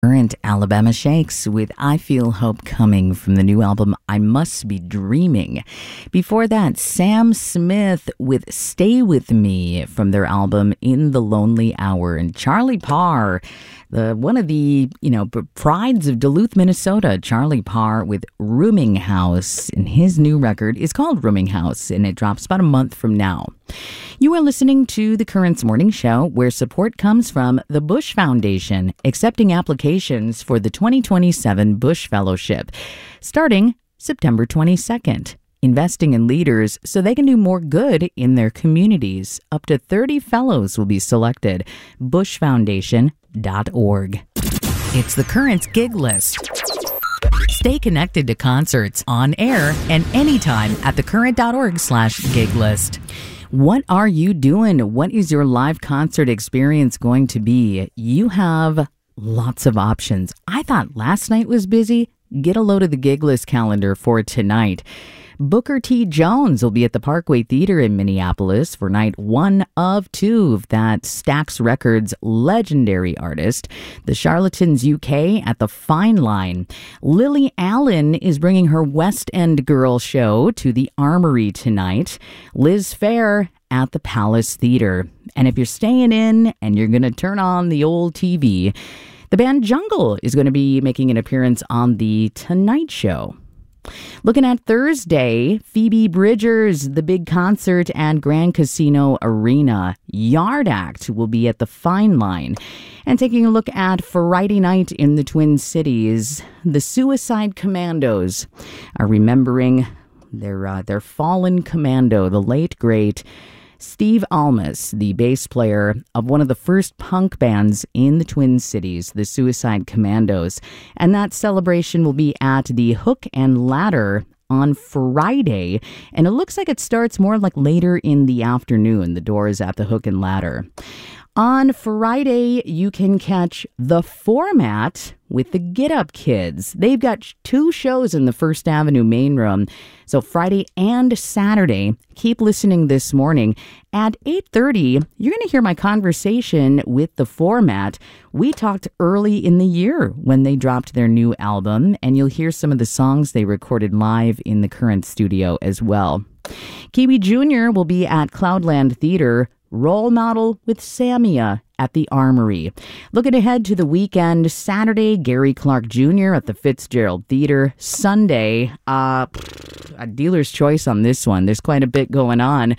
Current Alabama Shakes with I Feel Hope Coming from the new album I Must Be Dreaming. Before that, Sam Smith with Stay With Me from their album In the Lonely Hour. And Charlie Parr, one of the, prides of Duluth, Minnesota, Charlie Parr with Rooming House. And his new record is called Rooming House, and it drops about a month from now. You are listening to the Currents Morning Show, where support comes from the Bush Foundation, accepting applications for the 2027 Bush Fellowship, starting September 22nd. Investing in leaders so they can do more good in their communities. Up to 30 fellows will be selected. bushfoundation.org. It's the Currents Gig List. Stay connected to concerts on air and anytime at thecurrent.org/gig list. What are you doing? What is your live concert experience going to be? You have lots of options. I thought last night was busy. Get a load of the gig list calendar for tonight. Booker T. Jones will be at the Parkway Theater in Minneapolis for night 1 of 2 of that Stax Records legendary artist. The Charlatans UK at the Fine Line. Lily Allen is bringing her West End Girl show to the Armory tonight. Liz Phair at the Palace Theater. And if you're staying in and you're going to turn on the old TV, the band Jungle is going to be making an appearance on The Tonight Show. Looking at Thursday, Phoebe Bridgers, the big concert at Grand Casino Arena. Yard Act will be at the Fine Line. And taking a look at Friday night in the Twin Cities, the Suicide Commandos are remembering their fallen commando, the late, great Steve Almus, the bass player of one of the first punk bands in the Twin Cities, the Suicide Commandos. And that celebration will be at the Hook and Ladder on Friday. And it looks like it starts more like later in the afternoon, the doors at the Hook and Ladder. On Friday, you can catch The Format with the Get Up Kids. They've got 2 shows in the First Avenue main room. So Friday and Saturday, keep listening this morning. At 8:30, you're going to hear my conversation with The Format. We talked early in the year when they dropped their new album, and you'll hear some of the songs they recorded live in the Current studio as well. Kiwi Jr. will be at Cloudland Theater. Role Model with Samia at the Armory. Looking ahead to the weekend, Saturday, Gary Clark Jr. at the Fitzgerald Theater. Sunday, a dealer's choice on this one. There's quite a bit going on.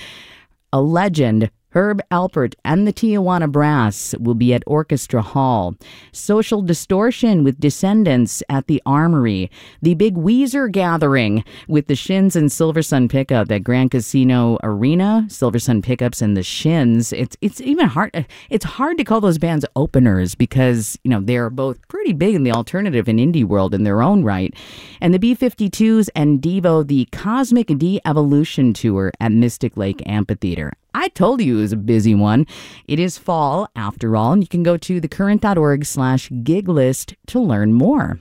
A legend, Herb Alpert and the Tijuana Brass will be at Orchestra Hall. Social Distortion with Descendants at the Armory. The Big Weezer Gathering with the Shins and Silver Sun Pickup at Grand Casino Arena. Silver Sun Pickups and the Shins. It's even hard. It's hard to call those bands openers because, they're both pretty big in the alternative and indie world in their own right. And the B-52s and Devo, the Cosmic De-Evolution Tour at Mystic Lake Amphitheater. I told you it was a busy one. It is fall, after all, and you can go to thecurrent.org/gig list to learn more.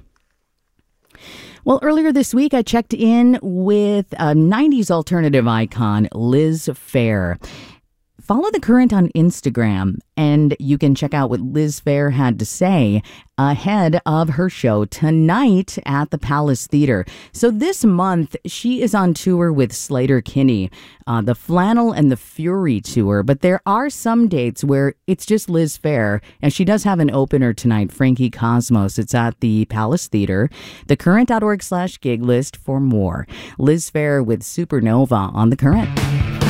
Well, earlier this week, I checked in with a 90s alternative icon, Liz Phair. Follow The Current on Instagram, and you can check out what Liz Phair had to say ahead of her show tonight at the Palace Theater. So this month, she is on tour with Sleater-Kinney, the Flannel and the Fury tour. But there are some dates where it's just Liz Phair, and she does have an opener tonight, Frankie Cosmos. It's at the Palace Theater. Thecurrent.org/gig list for more. Liz Phair with Supernova on The Current.